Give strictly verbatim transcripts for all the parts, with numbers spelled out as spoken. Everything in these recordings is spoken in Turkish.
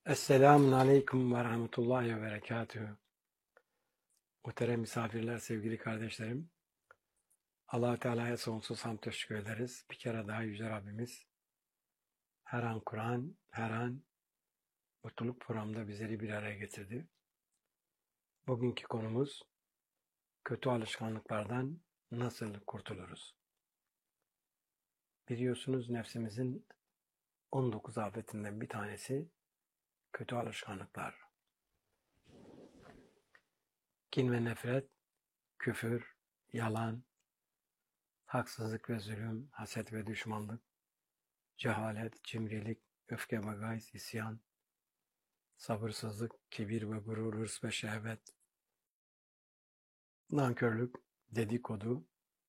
Esselamun Aleyküm ve Rahmetullahi ve Berekatühü. Muhterem misafirler, sevgili kardeşlerim. Allah-u Teala'ya sonsuz hamd teşekkür ederiz. Bir kere daha Yüce Rabbimiz her an Kur'an, her an mutluluk programında bizleri bir araya getirdi. Bugünkü konumuz kötü alışkanlıklardan nasıl kurtuluruz? Biliyorsunuz nefsimizin on dokuz afetinden bir tanesi kötü alışkanlıklar. Kin ve nefret, küfür, yalan, haksızlık ve zulüm, haset ve düşmanlık, cehalet, cimrilik, öfke ve gayz, isyan, sabırsızlık, kibir ve gurur, hırs ve şehvet, nankörlük, dedikodu,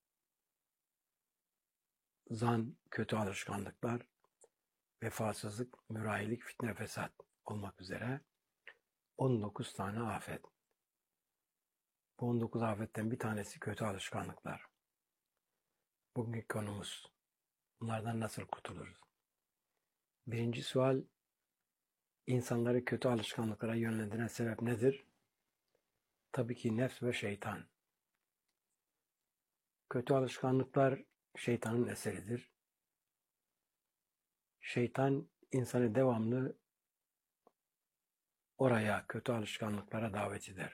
zan, kötü alışkanlıklar, vefasızlık, mürahilik, fitne, fesat olmak üzere on dokuz tane afet. Bu on dokuz afetten bir tanesi kötü alışkanlıklar. Bugünkü konumuz, bunlardan nasıl kurtuluruz? Birinci sual, insanları kötü alışkanlıklara yönlendiren sebep nedir? Tabii ki nefs ve şeytan. Kötü alışkanlıklar şeytanın eseridir. Şeytan insanı devamlı oraya, kötü alışkanlıklara davet eder.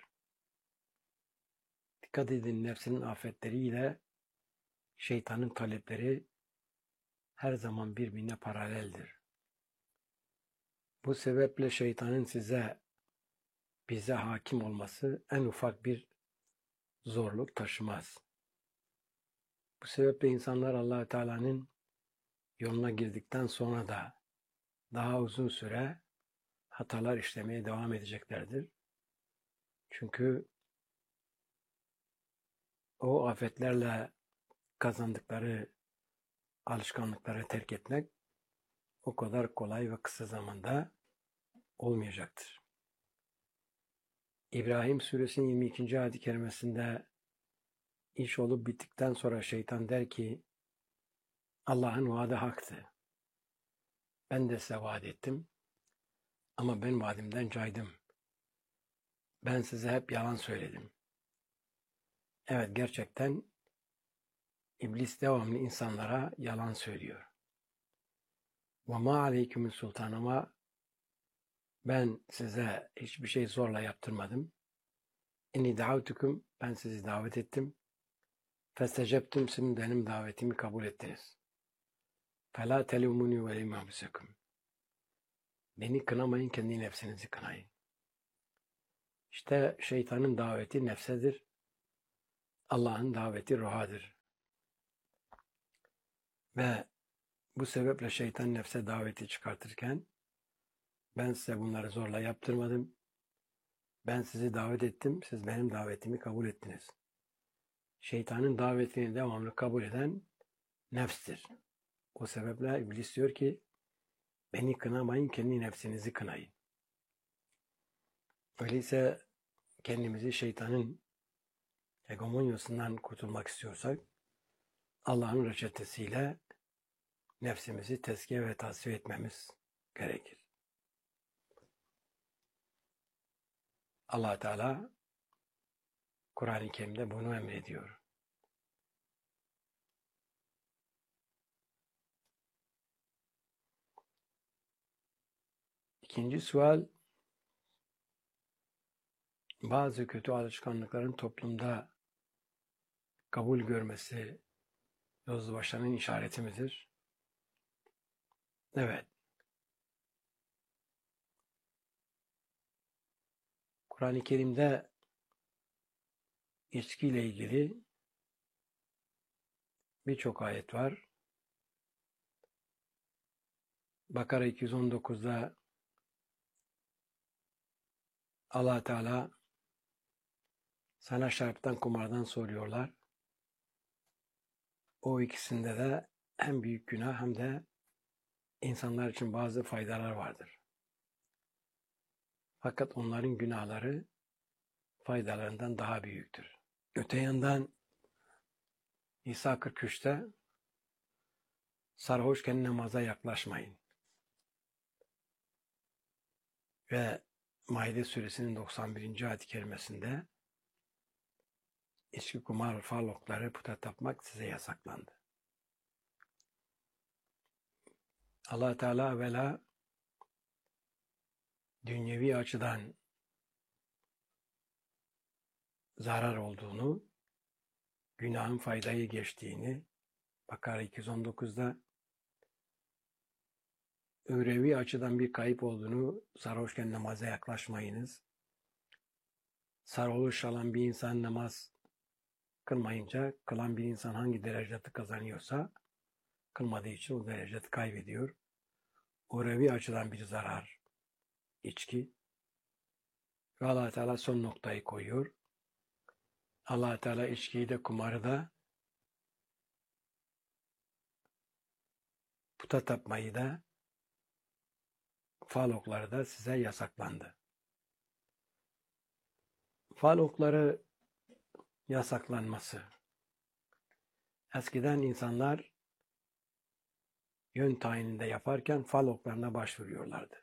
Dikkat edin, nefsinin afetleriyle şeytanın talepleri her zaman birbirine paraleldir. Bu sebeple şeytanın size, bize hakim olması en ufak bir zorluk taşımaz. Bu sebeple insanlar Allah-u Teala'nın yoluna girdikten sonra da daha uzun süre hatalar işlemeye devam edeceklerdir. Çünkü o afetlerle kazandıkları alışkanlıkları terk etmek o kadar kolay ve kısa zamanda olmayacaktır. İbrahim Suresinin yirmi ikinci ayet-i kerimesinde iş olup bittikten sonra şeytan der ki Allah'ın vaadi haktı. Ben de size vaat ettim ama ben vaadimden caydım. Ben size hep yalan söyledim. Evet, gerçekten İblis devamlı insanlara yalan söylüyor. وَمَا عَلَيْكُمُ sultan ama ben size hiçbir şey zorla yaptırmadım. İnni davetukum, ben sizi davet ettim. Festecebtum, sizin benim davetimi kabul ettiniz. Fela telumuni ve limamsekum. Beni kınamayın, kendi nefsinizi kınayın. İşte şeytanın daveti nefsedir. Allah'ın daveti ruhadır. Ve bu sebeple şeytan nefse daveti çıkartırken ben size bunları zorla yaptırmadım. Ben sizi davet ettim, siz benim davetimi kabul ettiniz. Şeytanın davetini devamlı kabul eden nefstir. O sebeple İblis diyor ki beni kınamayın, kendi nefsinizi kınayın. Öyleyse kendimizi şeytanın hegemonyasından kurtulmak istiyorsak Allah'ın reçetesiyle nefsimizi tezkiye ve tasfiye etmemiz gerekir. Allah Teala Kur'an-ı Kerim'de bunu emrediyor. İkinci sual, bazı kötü alışkanlıkların toplumda kabul görmesi yozlaşmanın işareti midir? Evet. Kur'an-ı Kerim'de içkiyle ilgili birçok ayet var. Bakara iki yüz on dokuzda Allah Teala sana şaraptan kumardan soruyorlar. O ikisinde de hem büyük günah hem de insanlar için bazı faydalar vardır. Fakat onların günahları faydalarından daha büyüktür. Öte yandan İsa kırk üçte sarhoşken namaza yaklaşmayın. Ve Maide suresinin doksan birinci ayet-i kerimesinde içki, kumar, fal okları, puta tapmak size yasaklandı. Allah Teala evvela dünyevi açıdan zarar olduğunu, günahın faydayı geçtiğini, Bakara iki yüz on dokuzda ürevi açıdan bir kayıp olduğunu, sarhoşken namaza yaklaşmayınız. Sarhoş olan bir insan namaz kılmayınca, kılan bir insan hangi derecede kazanıyorsa, kılmadığı için o derecede kaybediyor. Urevi açıdan bir zarar, içki. Ve Allah Teala son noktayı koyuyor. Allah Teala içkiyi de, kumarı da, puta tapmayı da, fal okları da size yasaklandı. Fal okları yasaklanması. Eskiden insanlar yön tayininde yaparken fal oklarına başvuruyorlardı.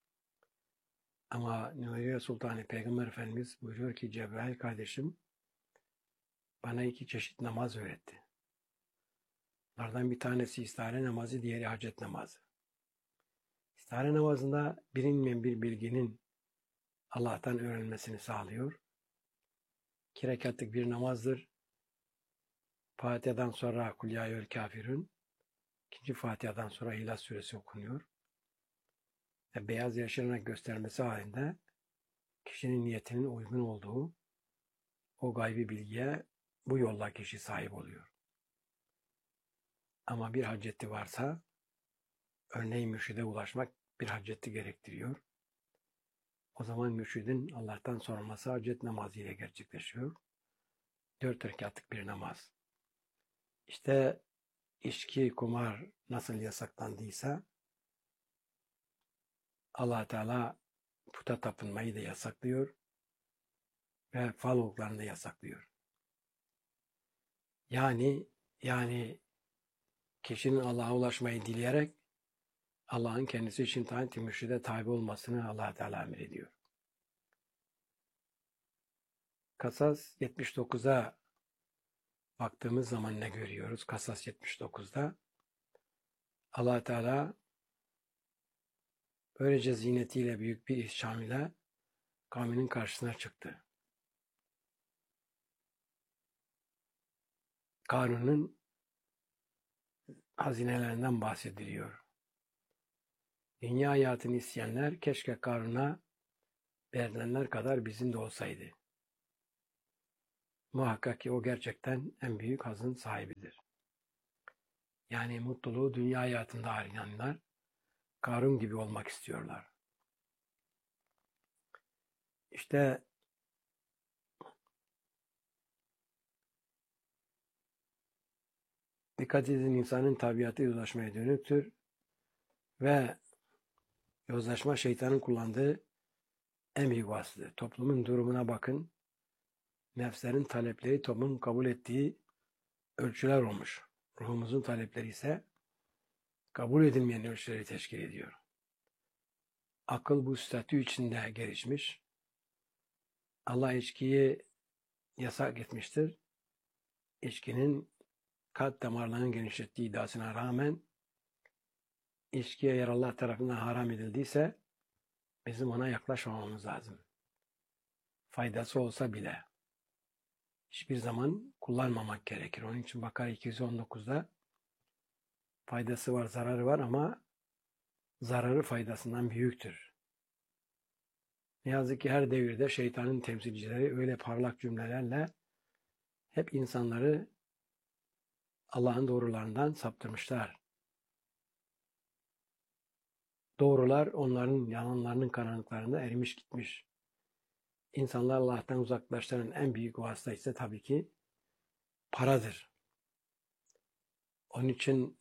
Ama Nuriye Sultanı Peygamber Efendimiz buyuruyor ki, Cebrail kardeşim bana iki çeşit namaz öğretti. Bunlardan bir tanesi istihare namazı, diğeri hacet namazı. İstihare namazında bilinmeyen bir bilginin Allah'tan öğrenilmesini sağlıyor. İki rekatlık bir namazdır. Fatiha'dan sonra Kul ya eyyuhel kafirun, ikinci Fatiha'dan sonra İhlas suresi okunuyor. Ve beyaz yaşarına göstermesi halinde kişinin niyetinin uygun olduğu o gaybi bilgiye bu yolla kişi sahip oluyor. Ama bir haceti varsa, örneğin mürşide ulaşmak bir haceti gerektiriyor. O zaman mürşidin Allah'tan sorması hacet namazı ile gerçekleşiyor. Dört rekatlık bir namaz. İşte içki, kumar nasıl yasaklandıysa Allah Teala puta tapınmayı da yasaklıyor ve fal oklarını da yasaklıyor. Yani yani kişinin Allah'a ulaşmayı dileyerek Allah'ın kendisi için tayin mürşide tabi olmasını Allah Teala emrediyor. Kasas yetmiş dokuza baktığımız zaman ne görüyoruz? Kasas yetmiş dokuzda Allah Teala böylece zinetiyle, büyük bir ihşam ile kavminin karşısına çıktı. Karun'un hazinelerinden bahsediliyor. Dünya hayatını isteyenler keşke Karun'a verilenler kadar bizim de olsaydı. Muhakkak ki o gerçekten en büyük hazın sahibidir. Yani mutluluğu dünya hayatında arayanlar Karun gibi olmak istiyorlar. İşte dikkat edin, insanın tabiatı yozlaşmaya dönüktür ve yozlaşma şeytanın kullandığı en büyük vasıtadır. Toplumun durumuna bakın. Nefslerin talepleri toplumun kabul ettiği ölçüler olmuş. Ruhumuzun talepleri ise kabul edilmeyen ölçüleri teşkil ediyor. Akıl bu statü içinde gelişmiş. Allah içkiyi yasak etmiştir. İçkinin kalp damarlarının genişlettiği iddiasına rağmen içkiye eğer Allah tarafından haram edildiyse bizim ona yaklaşmamamız lazım. Faydası olsa bile hiçbir zaman kullanmamak gerekir. Onun için Bakara iki yüz on dokuzda faydası var, zararı var ama zararı faydasından büyüktür. Ne yazık ki her devirde şeytanın temsilcileri öyle parlak cümlelerle hep insanları Allah'ın doğrularından saptırmışlar. Doğrular onların yalanlarının karanlıklarında erimiş gitmiş. İnsanlar Allah'tan uzaklaştıran en büyük vasıta ise tabii ki paradır. Onun için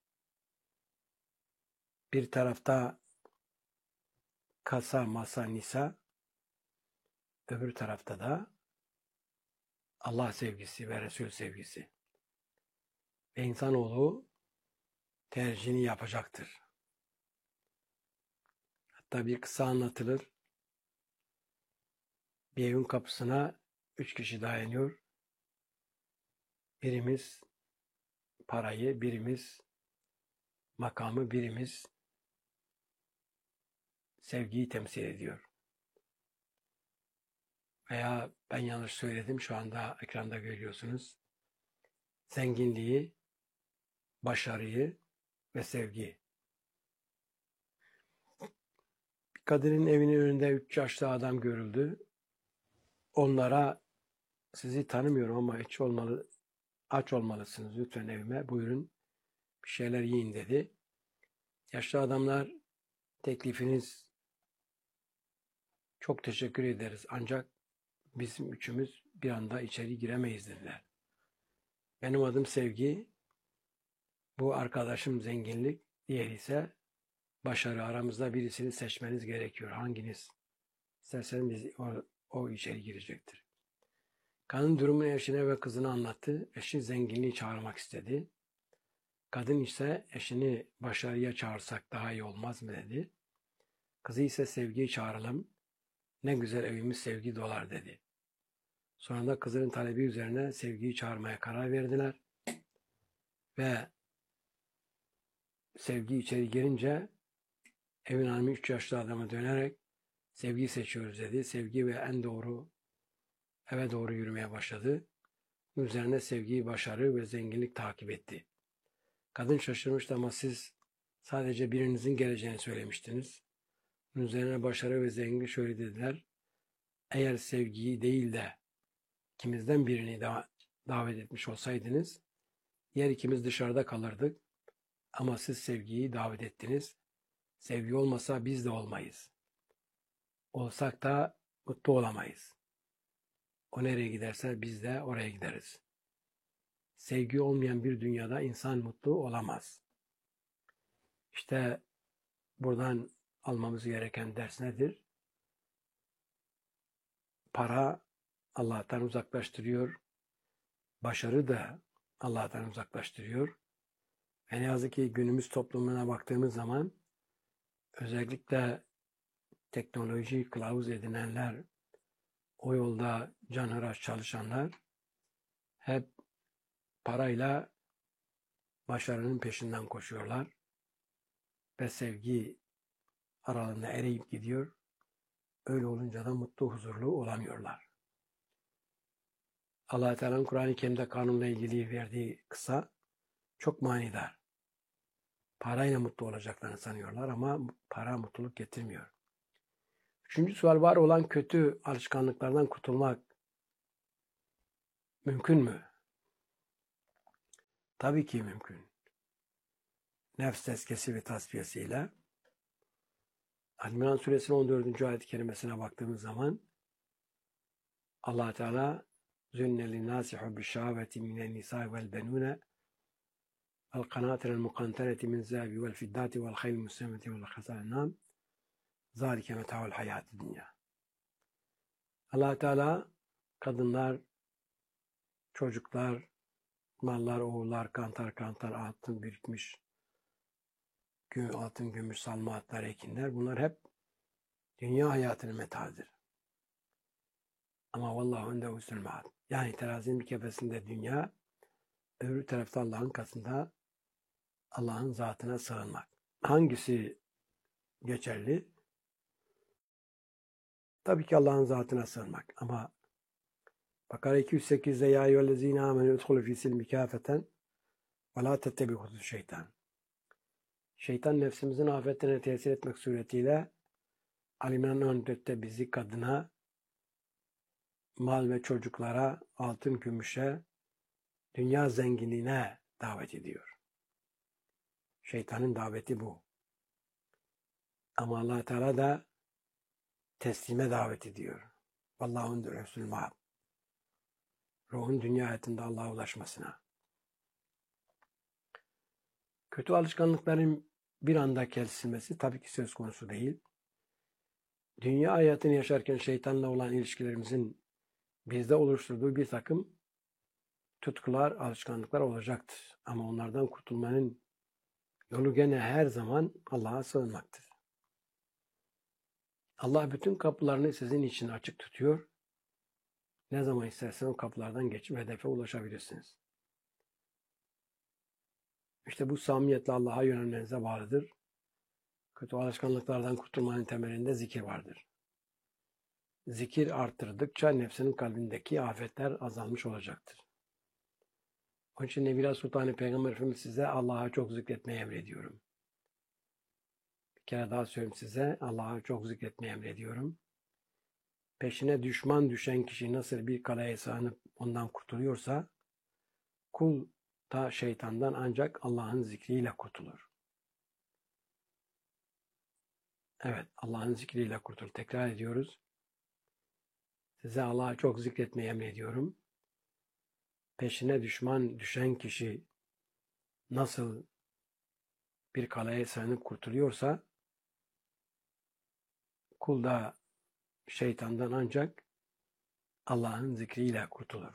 bir tarafta kasa, masa, nisa, öbür tarafta da Allah sevgisi ve Resul sevgisi. Ve insanoğlu tercihini yapacaktır. Hatta bir kısa anlatılır. Bir evin kapısına üç kişi dayanıyor. Birimiz parayı, birimiz makamı, birimiz sevgiyi temsil ediyor. Veya ben yanlış söyledim, şu anda ekranda görüyorsunuz. Zenginliği, başarıyı ve sevgi. Bir kadının evinin önünde üç yaşlı adam görüldü. Onlara sizi tanımıyorum ama aç olmalı, aç olmalısınız lütfen evime. Buyurun bir şeyler yiyin dedi. Yaşlı adamlar teklifiniz çok teşekkür ederiz ancak bizim üçümüz bir anda içeri giremeyiz dediler. Benim adım Sevgi, bu arkadaşım zenginlik, diğeri ise başarı. Aramızda birisini seçmeniz gerekiyor. Hanginiz isterseniz biz, o, o içeri girecektir. Kadın durumunu eşine ve kızına anlattı. Eşi zenginliği çağırmak istedi. Kadın ise eşini başarıya çağırsak daha iyi olmaz mı dedi. Kızı ise sevgiyi çağıralım. Ne güzel evimiz sevgi dolar dedi. Sonra da kızının talebi üzerine sevgiyi çağırmaya karar verdiler. Ve sevgi içeri girince evin hanımı üç yaşlı adama dönerek sevgiyi seçiyoruz dedi. Sevgi ve en doğru eve doğru yürümeye başladı. Üzerine sevgiyi, başarı ve zenginlik takip etti. Kadın şaşırmıştı ama siz sadece birinizin geleceğini söylemiştiniz. Bunun üzerine başarı ve zenginlik şöyle dediler. Eğer sevgiyi değil de ikimizden birini da davet etmiş olsaydınız, diğer ikimiz dışarıda kalırdık. Ama siz sevgiyi davet ettiniz. Sevgi olmasa biz de olmayız. Olsak da mutlu olamayız. O nereye giderse biz de oraya gideriz. Sevgi olmayan bir dünyada insan mutlu olamaz. İşte buradan almamız gereken ders nedir? Para Allah'tan uzaklaştırıyor. Başarı da Allah'tan uzaklaştırıyor. Ve ne yazık ki günümüz toplumuna baktığımız zaman özellikle teknoloji kılavuz edinenler, o yolda canhıraş çalışanlar hep parayla başarının peşinden koşuyorlar ve sevgi aralarında eriyip gidiyor. Öyle olunca da mutlu, huzurlu olamıyorlar. Allah-u Teala'nın Kur'an-ı Kerim'de kanunla ilgili verdiği kısa çok manidar. Parayla mutlu olacaklarını sanıyorlar ama para mutluluk getirmiyor. Üçüncü sual, var olan kötü alışkanlıklardan kurtulmak mümkün mü? Tabii ki mümkün. Nefs tezkiyesi ve tasfiyesiyle. Al-İmran suresinin on dördüncü ayet-i kerimesine baktığımız zaman Allah Teala zünne linnâsi hubbüşşâveti minen nisâi vel benûne vel kanâtirel mukantereti min zâbi vel fiddâti vel haylil müslemeti vel khazâ'nâm zâlike metâul hayâti dünya. Allah Teala kadınlar, çocuklar, mallar, oğullar, kantar kantar altın birikmiş, altın, gümüş, salmaatlar, ekinler, bunlar hep dünya hayatının metağıdır. Ama vallahu inde husnul maad. Yani terazinin bir kefesinde dünya, öbür tarafta Allah'ın katında Allah'ın zatına sığınmak. Hangisi geçerli? Tabii ki Allah'ın zatına sığınmak. Ama Bakara iki yüz sekizde ya eyyühellezine amenü udhulu fî silmi kâfeten ve lâ tettebi'u şeytan. Şeytan nefsimizin afetlerine tesir etmek suretiyle Al-İmran on dörtte bizi kadına, mal ve çocuklara, altın, gümüşe, dünya zenginliğine davet ediyor. Şeytanın daveti bu. Ama Allah Teala da teslime davet ediyor. Vallahundur husnul maab. Ruhun dünya hayatında Allah'a ulaşmasına. Kötü alışkanlıkların bir anda kesilmesi tabii ki söz konusu değil. Dünya hayatını yaşarken şeytanla olan ilişkilerimizin bizde oluşturduğu bir takım tutkular, alışkanlıklar olacaktır. Ama onlardan kurtulmanın yolu gene her zaman Allah'a sığınmaktır. Allah bütün kapılarını sizin için açık tutuyor. Ne zaman isterseniz o kapılardan geçip hedefe ulaşabilirsiniz. İşte bu samimiyetle Allah'a yönelmenize bağlıdır. Kötü alışkanlıklardan kurtulmanın temelinde zikir vardır. Zikir arttırdıkça nefsinin kalbindeki afetler azalmış olacaktır. Onun için Nebiler Sultanı Peygamber Efendimiz size Allah'a çok zikretmeyi emrediyorum. Bir kere daha söyleyeyim size, Allah'a çok zikretmeyi emrediyorum. Peşine düşman düşen kişi nasıl bir kaleye sığınıp ondan kurtuluyorsa, kul da şeytandan ancak Allah'ın zikriyle kurtulur. Evet, Allah'ın zikriyle kurtulur. Tekrar ediyoruz. Size Allah'a çok zikretmeyi emrediyorum. Peşine düşman düşen kişi nasıl bir kaleye sığınıp kurtuluyorsa, kul da şeytandan ancak Allah'ın zikriyle kurtulur.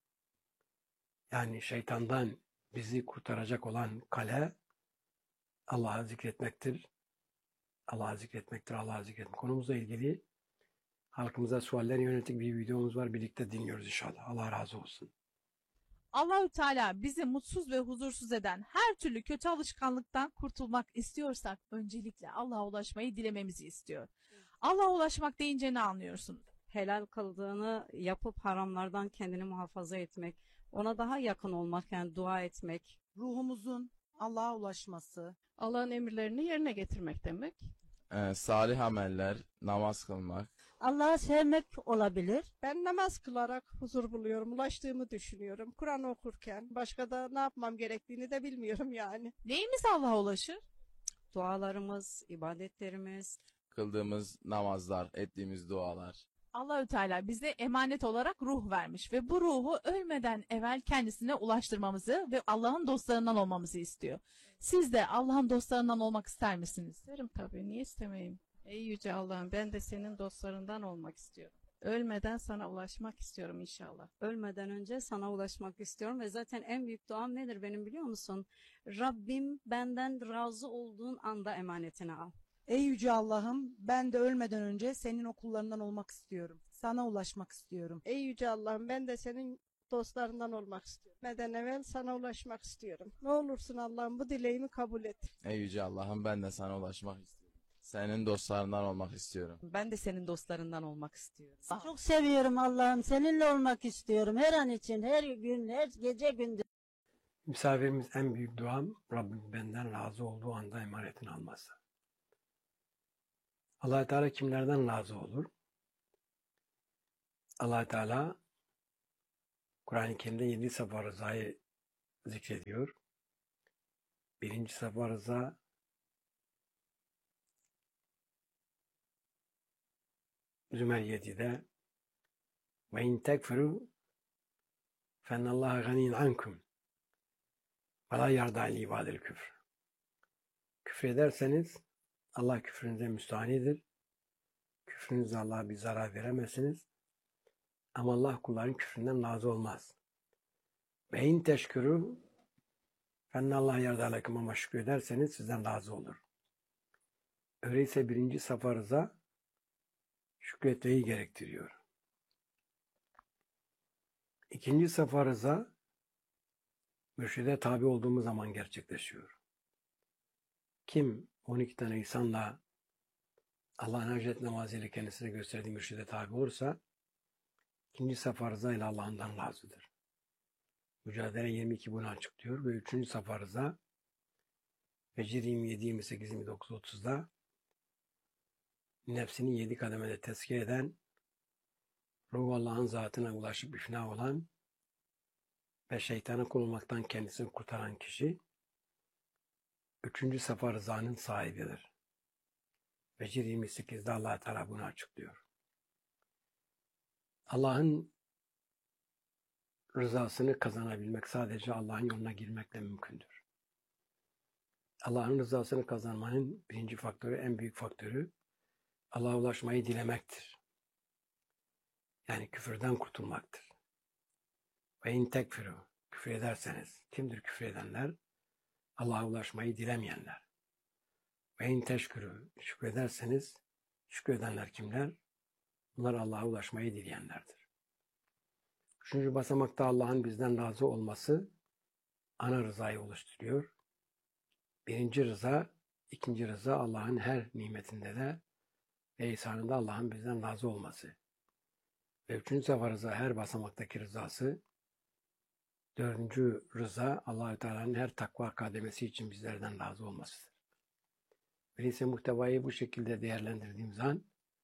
Yani şeytandan bizi kurtaracak olan kale Allah'ı zikretmektir. Allah'ı zikretmektir, Allah'ı zikretmek. Konumuzla ilgili halkımıza sualler yönelik bir videomuz var. Birlikte dinliyoruz inşallah. Allah razı olsun. Allahü Teala bizi mutsuz ve huzursuz eden her türlü kötü alışkanlıktan kurtulmak istiyorsak öncelikle Allah'a ulaşmayı dilememizi istiyor. Allah'a ulaşmak deyince ne anlıyorsun? Helal kıldığını yapıp haramlardan kendini muhafaza etmek, ona daha yakın olmak, yani dua etmek. Ruhumuzun Allah'a ulaşması, Allah'ın emirlerini yerine getirmek demek. Ee, salih ameller, namaz kılmak. Allah'ı sevmek olabilir. Ben namaz kılarak huzur buluyorum, ulaştığımı düşünüyorum. Kur'an okurken başka da ne yapmam gerektiğini de bilmiyorum yani. Neyimiz Allah'a ulaşır? Dualarımız, ibadetlerimiz. Kıldığımız namazlar, ettiğimiz dualar. Allahü Teala bize emanet olarak ruh vermiş ve bu ruhu ölmeden evvel kendisine ulaştırmamızı ve Allah'ın dostlarından olmamızı istiyor. Siz de Allah'ın dostlarından olmak ister misiniz? İsterim tabii, niye istemeyeyim? Ey Yüce Allah'ım, ben de senin dostlarından olmak istiyorum. Ölmeden sana ulaşmak istiyorum inşallah. Ölmeden önce sana ulaşmak istiyorum ve zaten en büyük duam nedir benim biliyor musun? Rabbim benden razı olduğun anda emanetini al. ey Yüce Allah'ım ben de ölmeden önce senin okullarından olmak istiyorum. Sana ulaşmak istiyorum. Ey Yüce Allah'ım, ben de senin dostlarından olmak istiyorum. Ölmeden evvel sana ulaşmak istiyorum. Ne olursun Allah'ım, bu dileğimi kabul et. Ey Yüce Allah'ım, ben de sana ulaşmak istiyorum. Senin dostlarından olmak istiyorum. Ben de senin dostlarından olmak istiyorum. Çok seviyorum Allah'ım. Seninle olmak istiyorum. Her an için, her gün, her gece gündüz. Misafirimiz en büyük duam Rabbim benden razı olduğu anda emanetini alması. Allah Teala kimlerden razı olur? Allah Teala Kur'an-ı Kerim'de yedi sefer rızayı zikrediyor. Birinci sefer rıza Zümer yedide ve in tekfuru fennallaha ganiyyun ankum ve la yarda li ibadil küfr. Küfrederseniz Allah küfrünüze müstahanidir. Küfrünüzle Allah'a bir zarar veremezsiniz. Ama Allah kulların küfründen razı olmaz. Ve in teşkürü fennallah yardalekum, ama şükrederseniz sizden razı olur. Öyleyse birinci safa rıza şükretmeyi gerektiriyor. İkinci safa rıza mürşide tabi olduğumuz zaman gerçekleşiyor. Kim on iki tane insanla Allah'ın hacet namazıyla kendisine gösterdiği mürşide tabi olursa ikinci safa rıza ile Allah'ından razıdır. Mücadele yirmi iki bunu açıklıyor ve üçüncü safa rıza Fecr yirmi yedi, yirmi sekiz, yirmi dokuz, otuzda nefsini yedi kademede tezkiye eden, ruh Allah'ın zatına ulaşıp ifna olan ve şeytana kul olmaktan kendisini kurtaran kişi üçüncü safa rızanın sahibidir. Fecr yirmi sekizde Allah Teala bunu açıklıyor. Allah'ın rızasını kazanabilmek sadece Allah'ın yoluna girmekle mümkündür. Allah'ın rızasını kazanmanın birinci faktörü, en büyük faktörü Allah'a ulaşmayı dilemektir. Yani küfürden kurtulmaktır. Ve in tekfiru, küfür ederseniz, kimdir küfür edenler? Allah'a ulaşmayı dilemeyenler. Ve in teşkürü, şükrederseniz Şükredenler kimler? Bunlar Allah'a ulaşmayı dileyenlerdir. Üçüncü basamakta Allah'ın bizden razı olması ana rızayı oluşturuyor. Birinci rıza, ikinci rıza Allah'ın her nimetinde de ve ihsanında Allah'ın bizden razı olması. Ve üçüncü sefer rıza her basamaktaki rızası. Dördüncü rıza Allah-u Teala'nın her takva kademesi için bizlerden razı olmasıdır. Öyleyse muhtevayı bu şekilde değerlendirdiğim zaman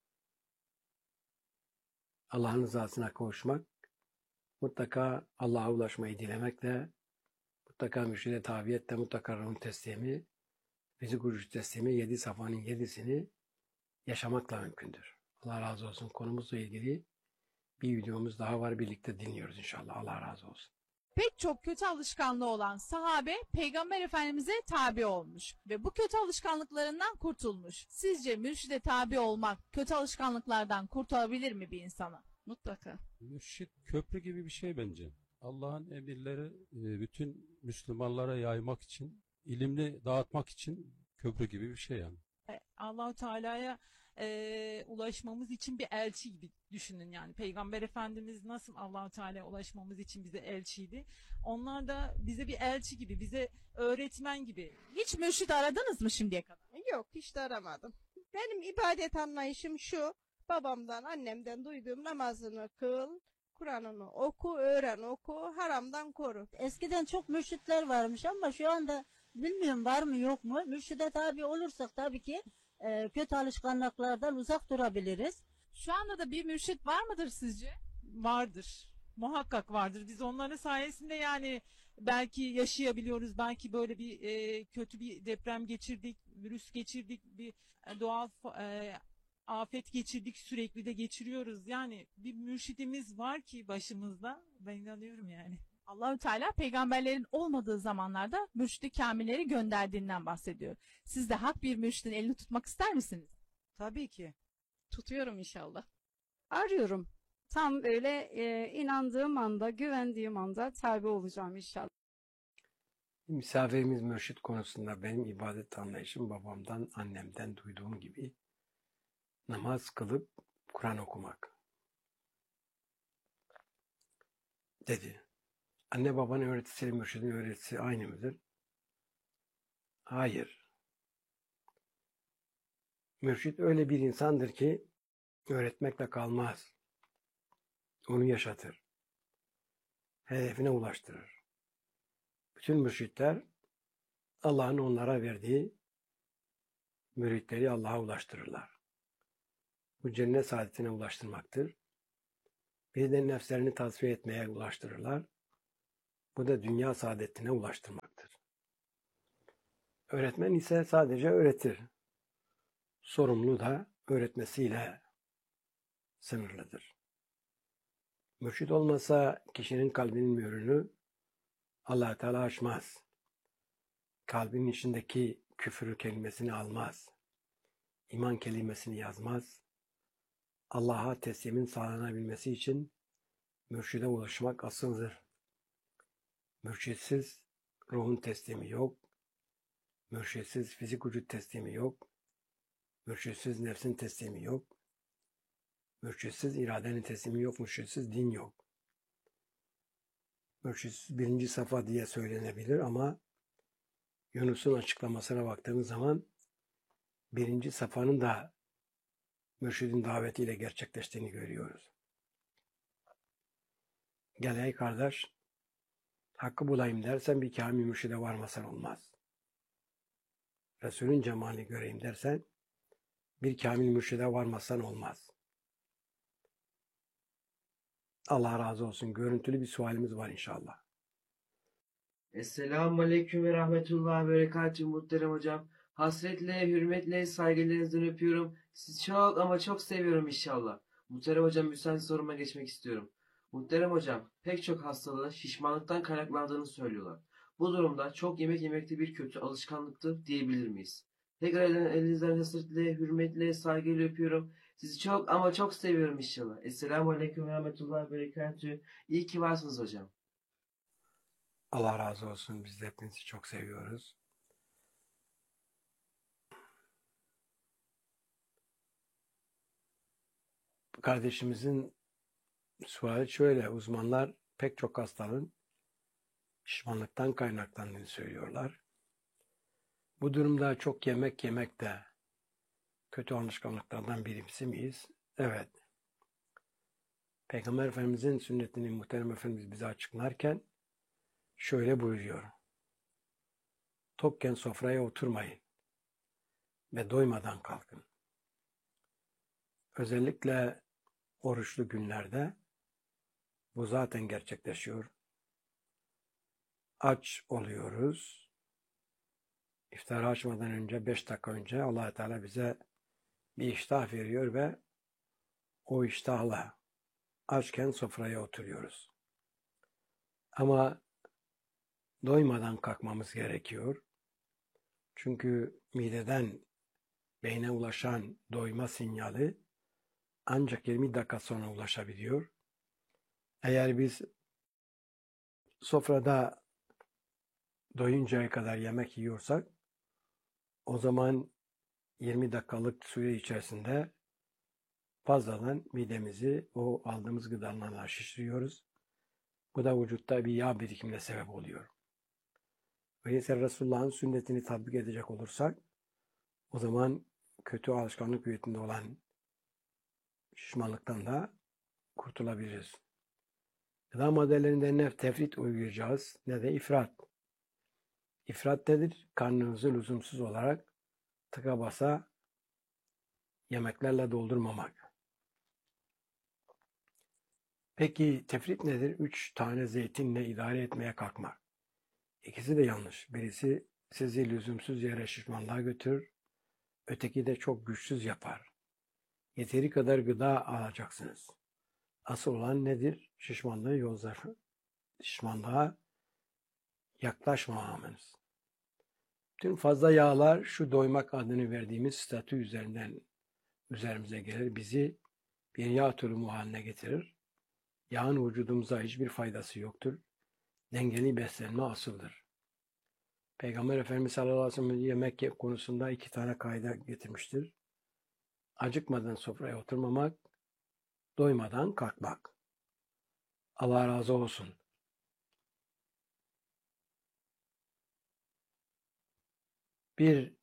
Allah'ın rızasına kavuşmak, mutlaka Allah'a ulaşmayı dilemekle, mutlaka mürşide tabiyetle, mutlaka ruhun teslimi, fizik güç teslimi, yedi safanın yedisini yaşamakla mümkündür. Allah razı olsun. Konumuzla ilgili bir videomuz daha var. Birlikte dinliyoruz inşallah. Allah razı olsun. Pek çok kötü alışkanlığı olan sahabe Peygamber Efendimiz'e tabi olmuş ve bu kötü alışkanlıklarından kurtulmuş. Sizce mürşide tabi olmak kötü alışkanlıklardan kurtarabilir mi bir insanı? Mutlaka. Mürşit köprü gibi bir şey bence. Allah'ın emirleri e, bütün Müslümanlara yaymak için, ilimli dağıtmak için köprü gibi bir şey yani. Allah-u Teala'ya e, ulaşmamız için bir elçi gibi düşünün yani. Peygamber Efendimiz nasıl Allah-u Teala'ya ulaşmamız için bize elçiydi. Onlar da bize bir elçi gibi, bize öğretmen gibi. Hiç mürşit aradınız mı şimdiye kadar? Yok, hiç de aramadım. Benim ibadet anlayışım şu: babamdan, annemden duyduğum namazını kıl, Kur'an'ını oku, öğren oku, haramdan koru. Eskiden çok mürşitler varmış ama şu anda bilmiyorum var mı yok mu. Mürşide tabi olursak tabii ki e, kötü alışkanlıklardan uzak durabiliriz. Şu anda da bir mürşit var mıdır sizce? Vardır. Muhakkak vardır. Biz onların sayesinde yani belki yaşayabiliyoruz. Belki böyle bir e, kötü bir deprem geçirdik, virüs geçirdik, bir e, doğal e, afet geçirdik, sürekli de geçiriyoruz. Yani bir mürşidimiz var ki başımızda. Ben inanıyorum yani. Allahü Teala peygamberlerin olmadığı zamanlarda mürşid-i kamilleri gönderdiğinden bahsediyor. Siz de hak bir mürşidin elini tutmak ister misiniz? Tabii ki. Tutuyorum inşallah. Arıyorum. Tam böyle e, inandığım anda, güvendiğim anda tabi olacağım inşallah. Misafirimiz mürşit konusunda benim ibadet anlayışım babamdan, annemden duyduğum gibi namaz kılıp Kur'an okumak dedi. Anne babanın öğretisiyle mürşidin öğretisi aynı mıdır? Hayır. Mürşit öyle bir insandır ki öğretmekle kalmaz. Onu yaşatır. Hedefine ulaştırır. Bütün mürşitler Allah'ın onlara verdiği müritleri Allah'a ulaştırırlar. Bu cennet saadetine ulaştırmaktır. Bir de nefslerini tasfiye etmeye ulaştırırlar. Bu da dünya saadetine ulaştırmaktır. Öğretmen ise sadece öğretir. Sorumlu da öğretmesiyle sınırlıdır. Mürşit olmasa kişinin kalbinin mührünü Allah Teala açmaz. Kalbinin içindeki küfür kelimesini almaz. İman kelimesini yazmaz. Allah'a teslimin sağlanabilmesi için mürşide ulaşmak asıldır. Mürşitsiz ruhun teslimi yok. Mürşitsiz fizik vücut teslimi yok. Mürşitsiz nefsin teslimi yok. Mürşitsiz iradenin teslimi yok. Mürşitsiz din yok. Mürşitsiz birinci safa diye söylenebilir ama Yunus'un açıklamasına baktığımız zaman birinci safanın da mürşidin davetiyle gerçekleştiğini görüyoruz. Gel ey kardeş, hakkı bulayım dersen bir kamil mürşide varmasan olmaz. Resulün cemalini göreyim dersen bir kamil mürşide varmasan olmaz. Allah razı olsun. Görüntülü bir sualimiz var inşallah. Esselamu Aleyküm ve Rahmetullah ve Berekatuhu muhterem hocam. Hasretle, hürmetle, saygılarınızdan öpüyorum. Sizi çok ama çok seviyorum inşallah. Muhterem hocam, müsaade soruma geçmek istiyorum. Muhterem hocam, pek çok hastalığın şişmanlıktan kaynaklandığını söylüyorlar. Bu durumda çok yemek yemekte bir kötü alışkanlıktır diyebilir miyiz? Tekrar elinizden hasretle, hürmetle, saygıyla öpüyorum. Sizi çok ama çok seviyorum inşallah. Esselamu Aleyküm ve Rahmetullah ve Berekatuhu. İyi ki varsınız hocam. Allah razı olsun. Biz de hepinizi çok seviyoruz. kardeşimizin suali şöyle. Uzmanlar pek çok hastalığın şişmanlıktan kaynaklandığını söylüyorlar. Bu durumda çok yemek yemek de kötü alışkanlıklardan birisi miyiz? Evet. Peygamber Efendimizin sünnetini Muhterem Efendimiz bize açıklarken şöyle buyuruyor. Tokken sofraya oturmayın ve doymadan kalkın. Özellikle oruçlu günlerde bu zaten gerçekleşiyor. Aç oluyoruz. İftarı açmadan önce, beş dakika önce Allah Teala bize bir iştah veriyor ve o iştahla açken sofraya oturuyoruz. Ama doymadan kalkmamız gerekiyor. Çünkü mideden beyne ulaşan doyma sinyali ancak yirmi dakika sonra ulaşabiliyor. Eğer biz sofrada doyuncaya kadar yemek yiyorsak o zaman yirmi dakikalık süre içerisinde fazladan midemizi o aldığımız gıdalarla şişiriyoruz. Bu da vücutta bir yağ birikimine sebep oluyor. Öyleyse Resulullah'ın sünnetini tatbik edecek olursak o zaman kötü alışkanlık hüviyetinde olan şişmanlıktan da kurtulabiliriz. Gıda maddelerinde ne tefrit uygulayacağız ne de ifrat. İfrat nedir? Karnınızı lüzumsuz olarak tıka basa yemeklerle doldurmamak. Peki tefrit nedir? Üç tane zeytinle idare etmeye kalkmak. İkisi de yanlış. Birisi sizi lüzumsuz yere şişmanlığa götürür. Öteki de çok güçsüz yapar. Yeteri kadar gıda alacaksınız. Asıl olan nedir? Şişmanlığı yozlar. Şişmanlığa yaklaşmamamız. Tüm fazla yağlar şu doymak adını verdiğimiz statü üzerinden üzerimize gelir. Bizi bir yağ turumu haline getirir. Yağın vücudumuza hiçbir faydası yoktur. Dengeli beslenme asıldır. Peygamber Efendimiz sallallahu aleyhi ve sellem yemek konusunda iki tane kaide getirmiştir. Acıkmadan sofraya oturmamak, doymadan kalkmak. Allah razı olsun. Bir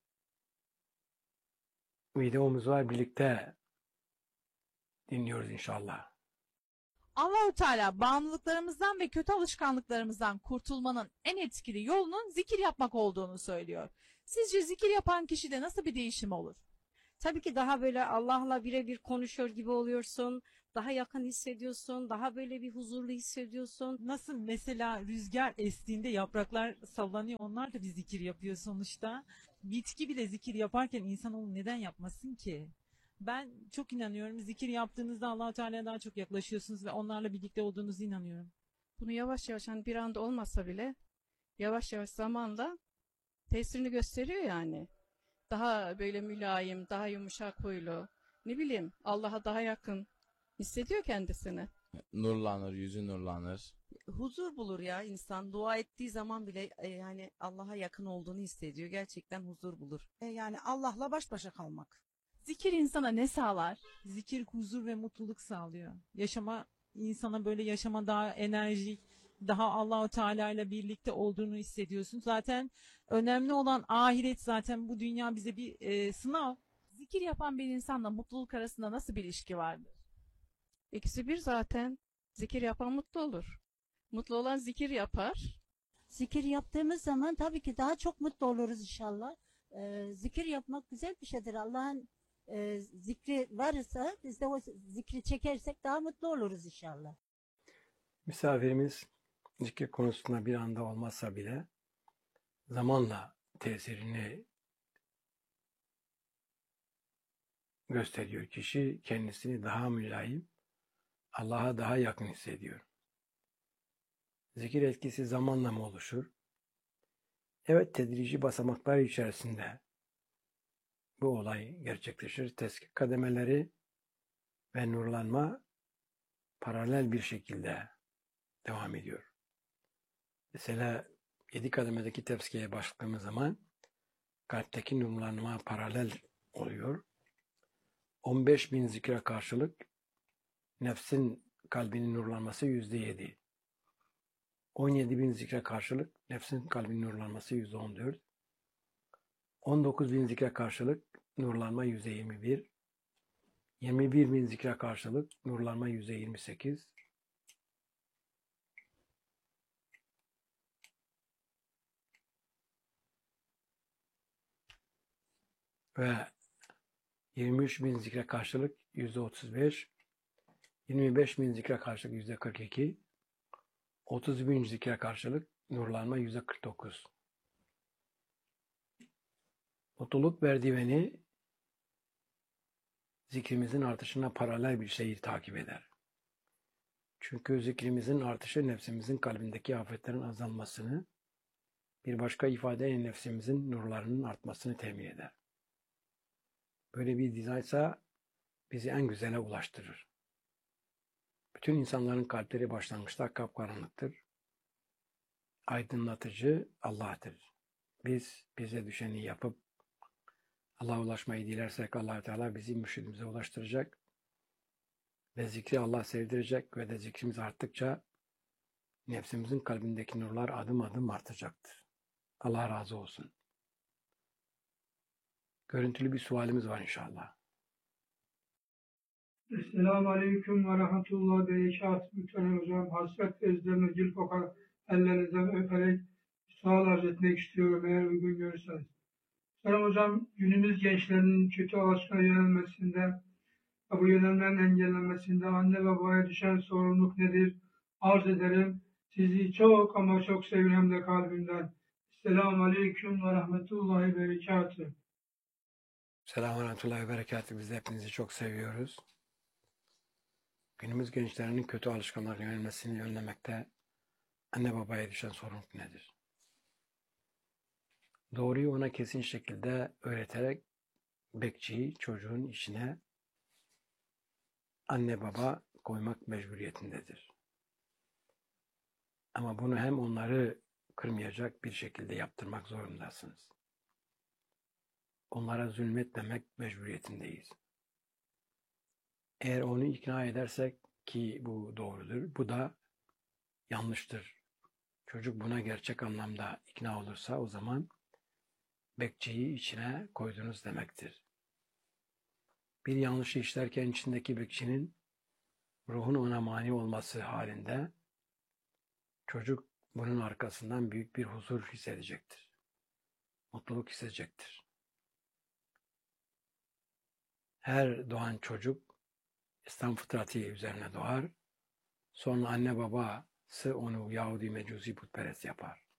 videomuz var, birlikte dinliyoruz inşallah. Allah-u Teala bağımlılıklarımızdan ve kötü alışkanlıklarımızdan kurtulmanın en etkili yolunun zikir yapmak olduğunu söylüyor. Sizce zikir yapan kişide nasıl bir değişim olur? Tabii ki daha böyle Allah'la birebir konuşuyor gibi oluyorsun. Daha yakın hissediyorsun. Daha böyle bir huzurlu hissediyorsun. Nasıl mesela rüzgar estiğinde yapraklar sallanıyor. Onlar da bir zikir yapıyor sonuçta. Bitki bile zikir yaparken insan onu neden yapmasın ki? Ben çok inanıyorum. Zikir yaptığınızda Allah-u Teala'ya daha çok yaklaşıyorsunuz ve onlarla birlikte olduğunuzu inanıyorum. Bunu yavaş yavaş hani bir anda olmasa bile yavaş yavaş zamanla tesirini gösteriyor yani. Daha böyle mülayim, daha yumuşak huylu, ne bileyim Allah'a daha yakın hissediyor kendisini. Nurlanır, yüzü nurlanır. Huzur bulur ya insan. Dua ettiği zaman bile e, yani Allah'a yakın olduğunu hissediyor. Gerçekten huzur bulur. E, yani Allah'la baş başa kalmak. Zikir insana ne sağlar? Zikir huzur ve mutluluk sağlıyor. Yaşama insana böyle yaşama daha enerjik, daha Allah-u Teala ile birlikte olduğunu hissediyorsun. Zaten önemli olan ahiret, zaten bu dünya bize bir e, sınav. Zikir yapan bir insanla mutluluk arasında nasıl bir ilişki vardır? İkisi bir zaten. Zikir yapan mutlu olur. Mutlu olan zikir yapar. Zikir yaptığımız zaman tabii ki daha çok mutlu oluruz inşallah. Ee, zikir yapmak güzel bir şeydir. Allah'ın e, zikri varsa biz de o zikri çekersek daha mutlu oluruz inşallah. Misafirimiz zikir konusunda bir anda olmazsa bile zamanla tesirini gösteriyor. Kişi kendisini daha mülayim, Allah'a daha yakın hissediyor. Zikir etkisi zamanla mı oluşur? Evet, tedrici basamaklar içerisinde bu olay gerçekleşir. Teskik kademeleri ve nurlanma paralel bir şekilde devam ediyor. Mesela yedi kademedeki tezkiyeye başladığımız zaman kalpteki nurlanma paralel oluyor. on beş bin zikre karşılık nefsin kalbinin nurlanması yüzde yedi. on yedi bin zikre karşılık nefsin kalbinin nurlanması yüzde on dört. on dokuz bin zikre karşılık nurlanma yüzde yirmi bir. yirmi bir bin zikre karşılık nurlanma yüzde yirmi sekiz. Ve yirmi üç bin zikre karşılık yüzde otuz beş. yirmi beş bin zikre karşılık yüzde kırk iki. otuz bin zikre karşılık nurlanma yüzde kırk dokuz. Mutluluk merdiveni zikrimizin artışına paralel bir şeyi takip eder. Çünkü zikrimizin artışı nefsimizin kalbindeki afetlerin azalmasını, bir başka ifadeyle nefsimizin nurlarının artmasını temin eder. Böyle bir dizaynsa bizi en güzele ulaştırır. Bütün insanların kalpleri başlangıçta kapkaranlıktır. Aydınlatıcı Allah'tır. Biz bize düşeni yapıp Allah'a ulaşmayı dilersek Allah Teala bizi mürşidimize ulaştıracak ve zikri Allah sevdirecek ve de zikrimiz arttıkça nefsimizin kalbindeki nurlar adım adım artacaktır. Allah razı olsun. Görüntülü bir sualimiz var inşallah. Esselamu Aleyküm ve Rahmetullah Berekatü. Muhterem hocam, hasret gözlerine gül kokar ellerinizden öperek sual arz etmek istiyorum eğer uygun görürseniz. Muhterem hocam, günümüz gençlerinin kötü alışkanlığa yönelmesinde ve bu yönelmenin engellenmesinde anne babaya düşen sorumluluk nedir? Arz ederim. Sizi çok ama çok seviyorum hem de kalbimden. Esselamu Aleyküm ve Rahmetullahi Berekatü. Selamun Aleyküm ve Berekatü. Biz de hepinizi çok seviyoruz. Günümüz gençlerinin kötü alışkanlıklara yönelmesini önlemekte anne babaya düşen sorumluluk nedir? Doğruyu ona kesin şekilde öğreterek bekçiyi çocuğun içine anne baba koymak mecburiyetindedir. Ama bunu hem onları kırmayacak bir şekilde yaptırmak zorundasınız. Onlara zulmetmemek mecburiyetindeyiz. Eğer onu ikna edersek ki bu doğrudur, bu da yanlıştır. Çocuk buna gerçek anlamda ikna olursa o zaman bekçiyi içine koydunuz demektir. Bir yanlışı işlerken içindeki bekçinin ruhun ona mani olması halinde çocuk bunun arkasından büyük bir huzur hissedecektir. Mutluluk hissedecektir. Her doğan çocuk İslam fıtratı üzerine doğar. Sonra anne babası onu Yahudi mecusi putperest yapar.